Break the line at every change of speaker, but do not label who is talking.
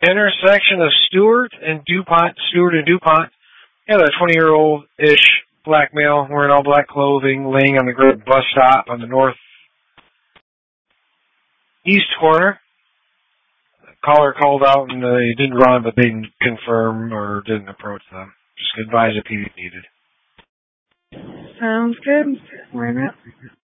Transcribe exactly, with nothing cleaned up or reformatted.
intersection of Stewart and DuPont, Stewart and DuPont. Yeah, a twenty-year-old-ish black male wearing all black clothing, laying on the great bus stop on the northeast corner. The caller called out and uh, he didn't run, but they didn't confirm or didn't approach them. Just advise if he needed.
Sounds good. Why not?